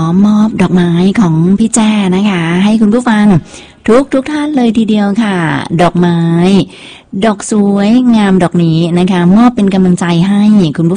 มอบดอกไม้ของพี่แจ้นะคะให้คุณผู้ฟังทุกท่านเลยทีเดียวค่ะดอกไม้ดอกสวยงามดอกนี้นะคะมอบเป็นกำลังใจให้คุณผู้